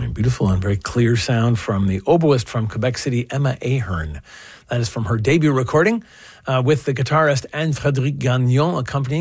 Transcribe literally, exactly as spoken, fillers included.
Beautiful and very clear sound from the oboist from Quebec City, Emma Ahern. That is from her debut recording uh, with the guitarist Anne-Frédérique Gagnon accompanying.